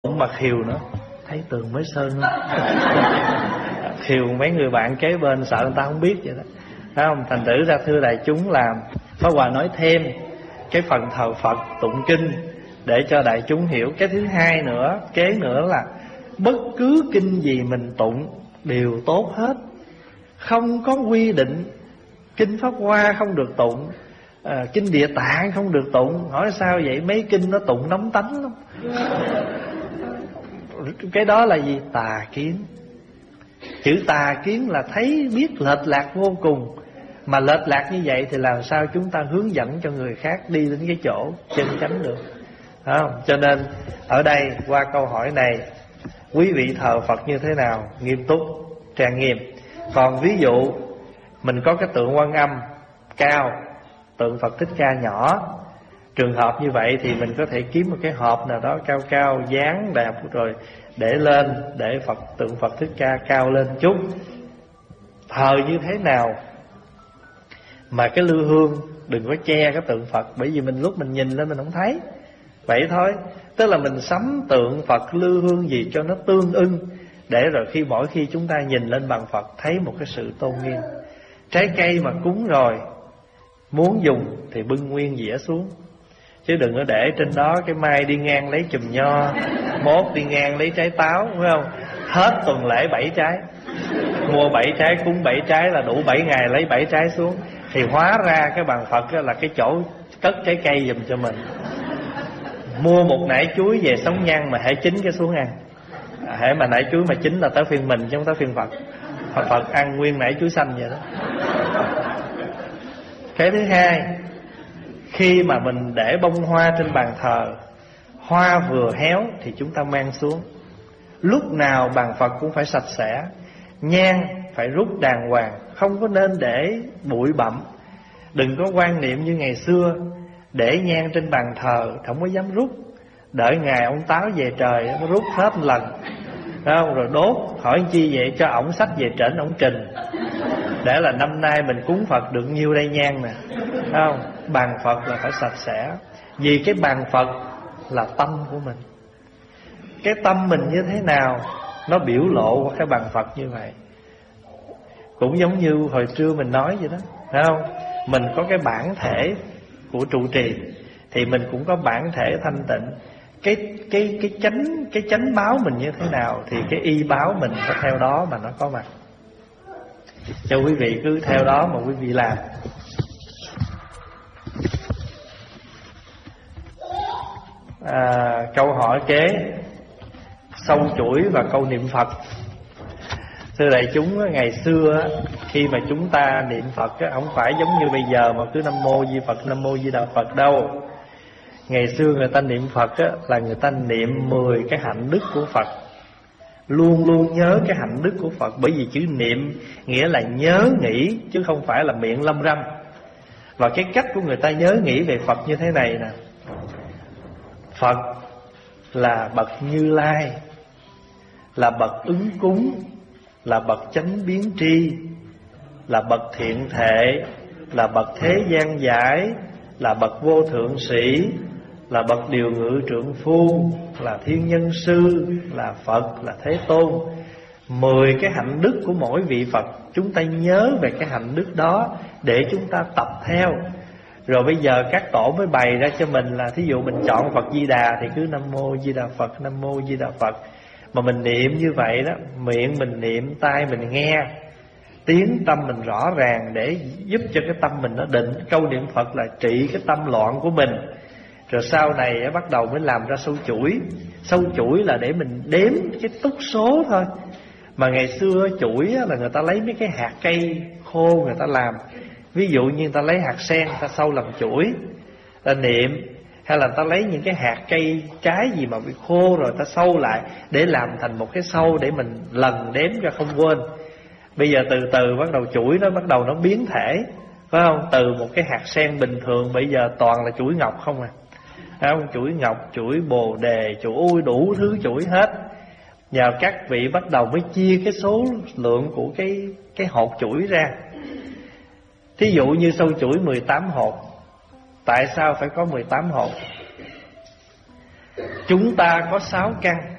mà khiều nữa, thấy tường mới sơn không? Khiều mấy người bạn kế bên sợ người ta không biết vậy đó, phải không? Thành thử ra thưa đại chúng là Pháp Hòa nói thêm cái phần thờ Phật tụng kinh để cho đại chúng hiểu. Cái thứ hai nữa, kế nữa là bất cứ kinh gì mình tụng đều tốt hết, không có quy định kinh Pháp Hoa không được tụng, kinh Địa Tạng không được tụng. Hỏi sao vậy? Mấy kinh nó tụng nóng tánh lắm. Cái đó là gì? Tà kiến. Chữ tà kiến là thấy biết lệch lạc vô cùng. Mà lệch lạc như vậy thì làm sao chúng ta hướng dẫn cho người khác đi đến cái chỗ chân chánh được, phải không? Cho nên ở đây qua câu hỏi này, quý vị thờ Phật như thế nào? Nghiêm túc, trang nghiêm. Còn ví dụ mình có cái tượng Quan Âm cao, tượng Phật Thích Ca nhỏ, trường hợp như vậy thì mình có thể kiếm một cái hộp nào đó cao cao, dán đẹp rồi để lên, để tượng Phật Thích Ca cao lên chút. Thờ như thế nào mà cái lư hương đừng có che cái tượng Phật, bởi vì lúc mình nhìn lên mình không thấy. Vậy thôi, tức là mình sắm tượng Phật lư hương gì cho nó tương ưng, để rồi mỗi khi chúng ta nhìn lên bằng Phật thấy một cái sự tôn nghiêm. Trái cây mà cúng rồi, muốn dùng thì bưng nguyên dĩa xuống, chứ đừng có để trên đó cái mai đi ngang lấy chùm nho, mốt đi ngang lấy trái táo, phải không? Hết tuần lễ 7 trái, mua 7 trái cúng 7 trái là đủ 7 ngày lấy 7 trái xuống. Thì hóa ra cái bàn Phật là cái chỗ cất trái cây giùm cho mình. Mua một nải chuối về sống nhăn mà hãy chín cái xuống ăn. Hễ mà nải chuối mà chín là tới phiên mình chứ không tới phiên Phật. Phật ăn nguyên nải chuối xanh vậy đó. Cái thứ hai, khi mà mình để bông hoa trên bàn thờ, hoa vừa héo thì chúng ta mang xuống. Lúc nào bàn Phật cũng phải sạch sẽ, nhang phải rút đàng hoàng, không có nên để bụi bặm. Đừng có quan niệm như ngày xưa, để nhang trên bàn thờ không có dám rút, đợi ngày ông Táo về trời nó rút hết một lần, phải không? Rồi đốt, hỏi chi vậy? Cho ổng xách về trển ổng trình, để là năm nay mình cúng Phật được nhiêu đây nhang nè, phải không? Bàn Phật là phải sạch sẽ. Vì cái bàn Phật là tâm của mình. Cái tâm mình như thế nào nó biểu lộ qua cái bàn Phật như vậy. Cũng giống như hồi trưa mình nói vậy đó, phải không? Mình có cái bản thể của trụ trì thì mình cũng có bản thể thanh tịnh. Cái chánh báo mình như thế nào thì cái y báo mình có theo đó mà nó có mặt. Cho quý vị cứ theo đó mà quý vị làm. Câu hỏi kế, sâu chuỗi và câu niệm Phật. Thưa đại chúng, ngày xưa khi mà chúng ta niệm Phật không phải giống như bây giờ mà cứ Nam Mô Di Phật, Nam Mô Di Đà Phật đâu. Ngày xưa người ta niệm Phật là người ta niệm 10 cái hạnh đức của Phật, luôn luôn nhớ cái hạnh đức của Phật. Bởi vì chữ niệm nghĩa là nhớ nghĩ, chứ không phải là miệng lâm râm. Và cái cách của người ta nhớ nghĩ về Phật như thế này nè: Phật là bậc Như Lai, là bậc ứng cúng, là bậc chánh biến tri, là bậc thiện thệ, là bậc thế gian giải, là bậc vô thượng sĩ, là bậc điều ngự trượng phu, là thiên nhân sư, là Phật, là Thế Tôn. 10 cái hạnh đức của mỗi vị Phật, chúng ta nhớ về cái hạnh đức đó để chúng ta tập theo. Rồi bây giờ các tổ mới bày ra cho mình là thí dụ mình chọn Phật Di Đà thì cứ Nam Mô Di Đà Phật, Nam Mô Di Đà Phật. Mà mình niệm như vậy đó, miệng mình niệm, tai mình nghe, tiếng tâm mình rõ ràng để giúp cho cái tâm mình nó định. Câu niệm Phật là trị cái tâm loạn của mình. Rồi sau này bắt đầu mới làm ra sâu chuỗi. Sâu chuỗi là để mình đếm cái túc số thôi. Mà ngày xưa chuỗi là người ta lấy mấy cái hạt cây khô người ta làm. Ví dụ như người ta lấy hạt sen, ta sâu làm chuỗi, ta niệm. Hay là người ta lấy những cái hạt cây trái gì mà bị khô rồi ta sâu lại để làm thành một cái sâu để mình lần đếm cho không quên. Bây giờ từ từ bắt đầu chuỗi nó bắt đầu nó biến thể, phải không? Từ một cái hạt sen bình thường bây giờ toàn là chuỗi ngọc không à, phải không? Chuỗi ngọc, chuỗi bồ đề, chuỗi đủ thứ chuỗi hết. Nhờ các vị bắt đầu mới chia cái số lượng của cái hột chuỗi ra. Thí dụ như sâu chuỗi 18 hột. Tại sao phải có 18 hột? Chúng ta có 6 căn.